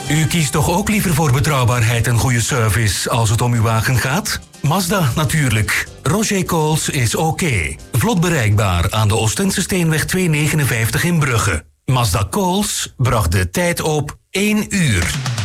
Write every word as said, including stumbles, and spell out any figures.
U kiest toch ook liever voor betrouwbaarheid en goede service als het om uw wagen gaat? Mazda natuurlijk. Roger Coles is oké. Vlot bereikbaar aan de Oostense Steenweg tweehonderdnegenenvijftig in Brugge. Mazda Coles bracht de tijd op één uur.